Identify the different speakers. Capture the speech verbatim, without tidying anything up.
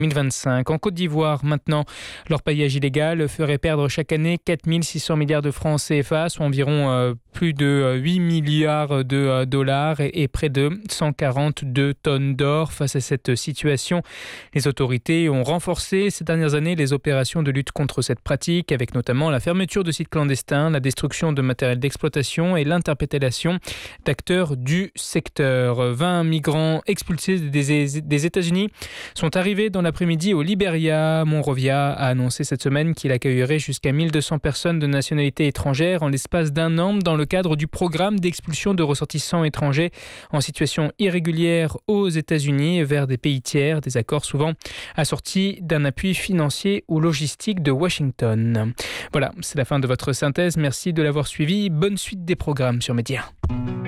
Speaker 1: deux mille vingt-cinq. En Côte d'Ivoire, maintenant, l'orpaillage illégal ferait perdre chaque année quatre mille six cents milliards de francs C F A, soit environ euh, plus de huit milliards de euh, dollars et, et près de cent quarante-deux tonnes d'or. Face à cette situation, les autorités ont renforcé ces dernières années les opérations de lutte contre cette pratique, avec notamment la fermeture de sites clandestins, la destruction de matériel d'exploitation et l'interpellation d'acteurs du secteur. vingt migrants expulsés des, des États-Unis sont arrivés dans l'après-midi au Libéria. Monrovia a annoncé cette semaine qu'il accueillerait jusqu'à mille deux cents personnes de nationalité étrangère en l'espace d'un an dans le cadre du programme d'expulsion de ressortissants étrangers en situation irrégulière aux États-Unis vers des pays tiers, des accords souvent assortis d'un appui financier ou logistique de Washington. Voilà, c'est la fin de votre synthèse. Merci de l'avoir suivi. Bonne suite des programmes sur Média.